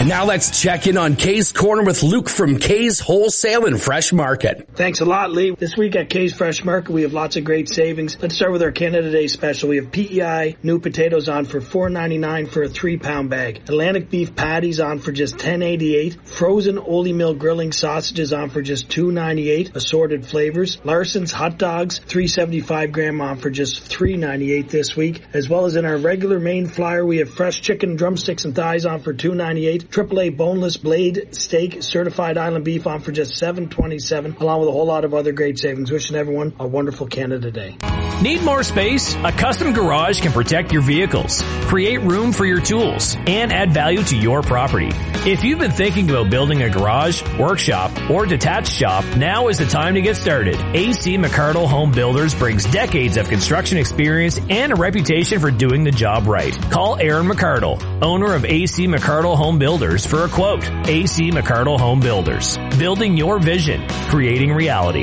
Now let's check in on Kay's Corner with Luke from Kay's Wholesale and Fresh Market. Thanks a lot, Lee. This week at Kay's Fresh Market, we have lots of great savings. Let's start with our Canada Day special. We have PEI new potatoes on for $4.99 for a 3-pound bag. Atlantic beef patties on for just $10.88. Frozen Ole Mill grilling sausages on for just $2.98. Assorted flavors. Larson's hot dogs, 375 gram on for just $3.98 this week. As well as in our regular main flyer, we have fresh chicken, drumsticks, and thighs on for $2.98. AAA boneless blade steak, certified island beef on for just $7.27, along with a whole lot of other great savings. Wishing everyone a wonderful Canada Day. Need more space? A custom garage can protect your vehicles, create room for your tools, and add value to your property. If you've been thinking about building a garage, workshop, or detached shop, now is the time to get started. AC McCardle Home Builders brings decades of construction experience and a reputation for doing the job right. Call Aaron McCardle, owner of AC McCardle Home Builders, for a quote. AC McCardle Home Builders. Building your vision, creating reality.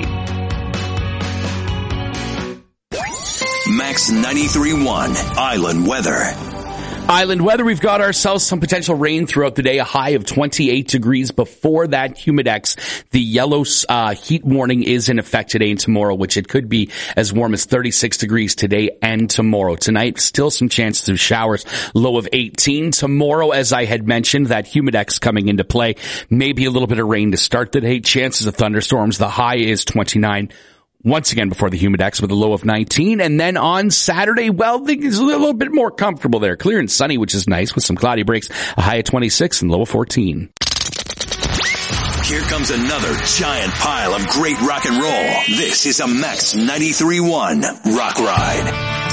Max 93.1 Island Weather. Island weather, we've got ourselves some potential rain throughout the day, a high of 28 degrees. Before that, Humidex, the yellow heat warning is in effect today and tomorrow, which it could be as warm as 36 degrees today and tomorrow. Tonight, still some chances of showers, low of 18. Tomorrow, as I had mentioned, that Humidex coming into play, maybe a little bit of rain to start the day, chances of thunderstorms. The high is 29. Once again before the Humidex with a low of 19. And then on Saturday, well, it's a little bit more comfortable there. Clear and sunny, which is nice, with some cloudy breaks, a high of 26 and low of 14. Here comes another giant pile of great rock and roll. This is a Max 93.1 Rock Ride.